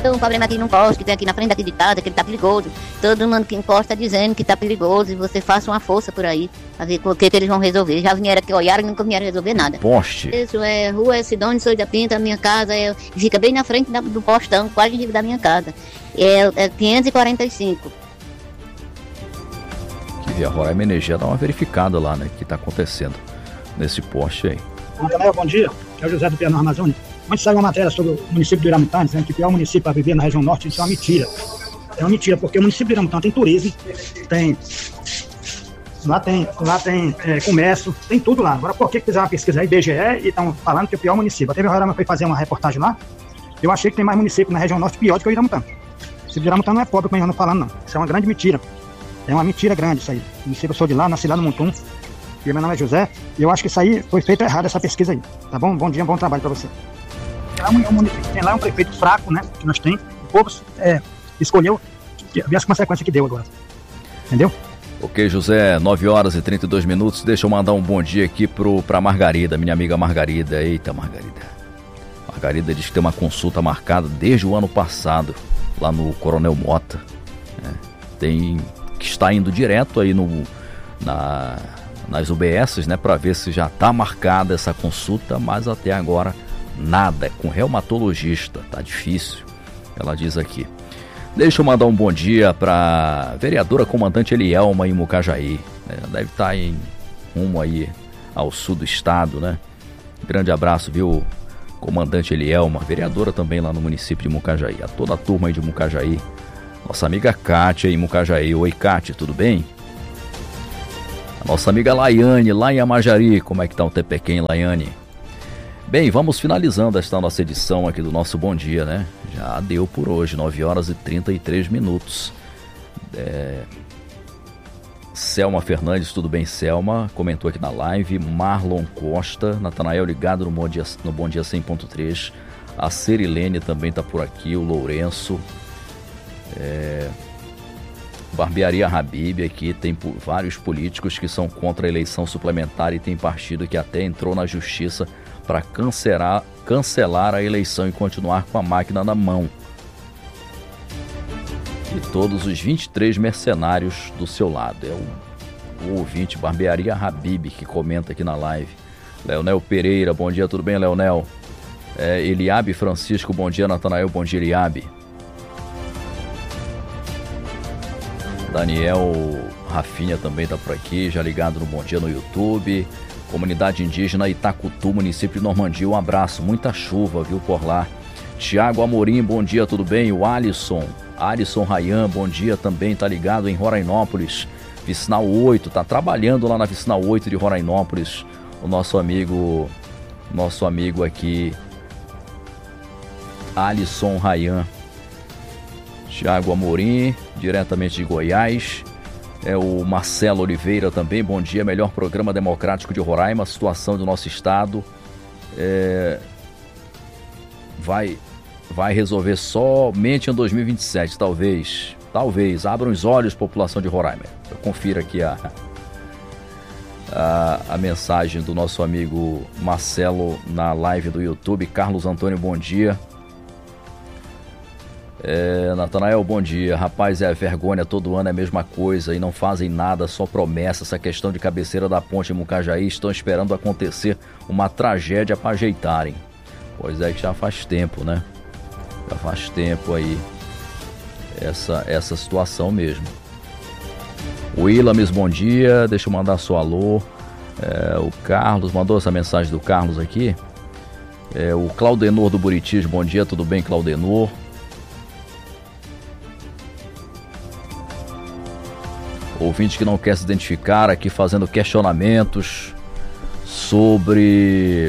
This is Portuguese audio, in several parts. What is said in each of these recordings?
Um problema aqui num poste que tem aqui na frente daqui de casa, que ele tá perigoso. Todo mundo que encosta dizendo que tá perigoso e você faça uma força por aí pra ver o que eles vão resolver. Já vieram aqui, olharam e nunca vieram resolver nada. Poste. Isso é Rua Sidônio Souza Pinto, a minha casa fica bem na frente do postão, quase da minha casa. É 545. Que a Roraima Energia dá uma verificada lá, né? O que tá acontecendo nesse poste aí. Bom dia, é o José do Piauí Amazônia. Onde saiu uma matéria sobre o município do Iramutã, dizendo que o pior município para viver na região norte, isso é uma mentira. É uma mentira, porque o município do Iramutã tem turismo, lá tem comércio, tem tudo lá. Agora, por que fizeram uma pesquisa aí, IBGE, e estão falando que é o pior município? A TV Roraima foi fazer uma reportagem lá, eu achei que tem mais município na região norte pior do que o Iramutã. O município do Iramutã não é pobre, como eu ando falando, não. Isso é uma grande mentira. É uma mentira grande isso aí. O município, eu sou de lá, nasci lá no Mutum. E meu nome é José, e eu acho que isso aí foi feito errado, essa pesquisa aí. Tá bom? Bom dia, bom trabalho para você. Tem lá um prefeito fraco, né, que nós temos. O povo escolheu, ver as consequências que deu agora. Entendeu? Ok, José, 9h32. Deixa eu mandar um bom dia aqui pra Margarida, minha amiga Margarida. Eita, Margarida. Margarida diz que tem uma consulta marcada desde o ano passado, lá no Coronel Mota. Que está indo direto aí nas UBSs, né, para ver se já está marcada essa consulta, mas até agora nada, com reumatologista, tá difícil, ela diz aqui. Deixa eu mandar um bom dia para vereadora comandante Elielma em Mucajaí, né? Deve estar em rumo aí ao sul do estado, né? Grande abraço, viu, comandante Elielma, vereadora também lá no município de Mucajaí, a toda a turma aí de Mucajaí, nossa amiga Kátia em Mucajaí. Oi, Kátia, tudo bem? A nossa amiga Laiane, lá em Amajari, como é que tá o Tepequém, Laiane? Bem, vamos finalizando esta nossa edição aqui do nosso Bom Dia, né? Já deu por hoje, 9h33. Selma Fernandes, tudo bem, Selma? Comentou aqui na live. Marlon Costa, Natanael ligado no Bom Dia 100.3. A Cerilene também tá por aqui, o Lourenço. Barbearia Habib aqui, tem vários políticos que são contra a eleição suplementar e tem partido que até entrou na justiça para cancelar a eleição e continuar com a máquina na mão. E todos os 23 mercenários do seu lado. É o ouvinte Barbearia Habib que comenta aqui na live. Leonel Pereira, bom dia, tudo bem, Leonel? Eliabe Francisco, bom dia, Natanael, bom dia, Eliabe. Daniel Rafinha também está por aqui, já ligado no Bom Dia no YouTube. Comunidade indígena Itacutu, município de Normandia, um abraço, muita chuva, viu, por lá. Tiago Amorim, bom dia, tudo bem? O Alisson Rayan, bom dia também, tá ligado em Rorainópolis. Vicinal 8, tá trabalhando lá na Vicinal 8 de Rorainópolis. O nosso amigo aqui, Alisson Rayan. Tiago Amorim, diretamente de Goiás. O Marcelo Oliveira também, bom dia, melhor programa democrático de Roraima, situação do nosso estado. Vai resolver somente em 2027, talvez, abram os olhos, população de Roraima. Eu confiro aqui a mensagem do nosso amigo Marcelo na live do YouTube. Carlos Antônio, bom dia. Natanael, bom dia. Rapaz, vergonha, todo ano é a mesma coisa e não fazem nada, só promessa. Essa questão de cabeceira da ponte em Mucajaí, estão esperando acontecer uma tragédia para ajeitarem. Pois é, que já faz tempo, né? Já faz tempo aí essa situação mesmo. O Ilames, bom dia, deixa eu mandar seu alô. O Carlos, mandou essa mensagem do Carlos aqui. O Claudenor do Buritis, bom dia, tudo bem, Claudenor? Ouvinte que não quer se identificar aqui fazendo questionamentos sobre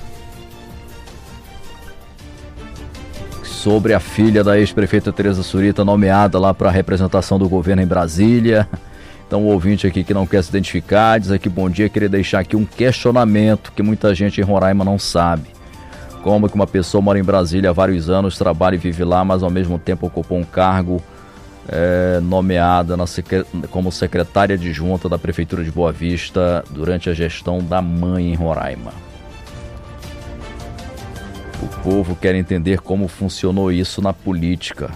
a filha da ex-prefeita Tereza Surita nomeada lá para a representação do governo em Brasília. Então o ouvinte aqui que não quer se identificar diz aqui, bom dia, queria deixar aqui um questionamento que muita gente em Roraima não sabe. Como que uma pessoa mora em Brasília há vários anos, trabalha e vive lá, mas ao mesmo tempo ocupou um cargo nomeada como secretária adjunta da Prefeitura de Boa Vista durante a gestão da mãe em Roraima. O povo quer entender como funcionou isso na política.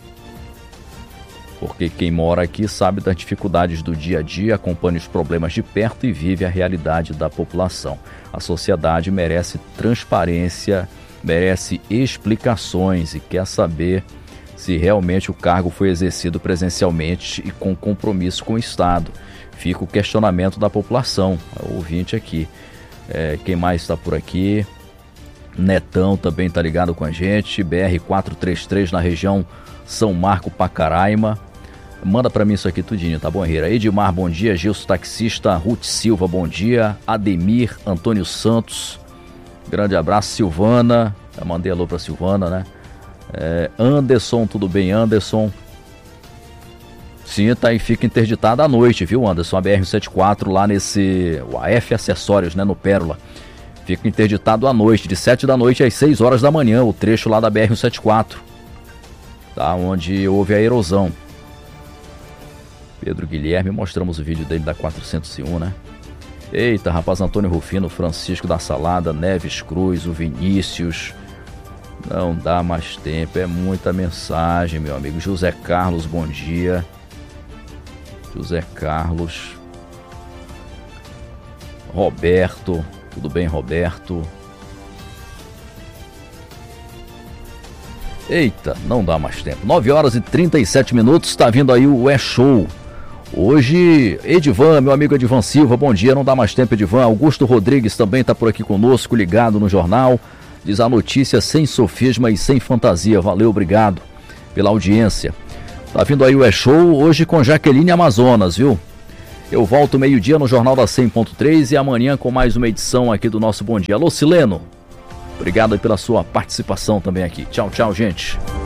Porque quem mora aqui sabe das dificuldades do dia a dia, acompanha os problemas de perto e vive a realidade da população. A sociedade merece transparência, merece explicações e quer saber se realmente o cargo foi exercido presencialmente e com compromisso com o Estado. Fica o questionamento da população, o ouvinte aqui. Quem mais está por aqui? Netão também está ligado com a gente. BR-433 na região São Marco, Pacaraima. Manda para mim isso aqui tudinho, tá bom, Herrera? Edmar, bom dia. Gilson Taxista. Ruth Silva, bom dia. Ademir, Antônio Santos. Grande abraço. Silvana. Já mandei alô para Silvana, né? Anderson, tudo bem, Anderson? Sim, tá aí, fica interditada à noite, viu, Anderson? A BR-174 lá nesse... o AF Acessórios, né, no Pérola. Fica interditado à noite, de 7 da noite às 6 horas da manhã, o trecho lá da BR-174. Tá, onde houve a erosão. Pedro Guilherme, mostramos o vídeo dele da 401, né? Eita, rapaz, Antônio Rufino, Francisco da Salada, Neves Cruz, o Vinícius. Não dá mais tempo, é muita mensagem, meu amigo. José Carlos, bom dia. José Carlos. Roberto, tudo bem, Roberto? Eita, não dá mais tempo. 9 horas e 37 minutos, está vindo aí o Show. Hoje, Edivan, meu amigo Edivan Silva, bom dia, não dá mais tempo, Edivan. Augusto Rodrigues também está por aqui conosco, ligado no jornal. Diz a notícia sem sofisma e sem fantasia. Valeu, obrigado pela audiência. Tá vindo aí o Show, hoje com Jaqueline Amazonas, viu? Eu volto meio-dia no Jornal da 100.3 e amanhã com mais uma edição aqui do nosso Bom Dia. Alô, Sileno, obrigado aí pela sua participação também aqui. Tchau, tchau, gente.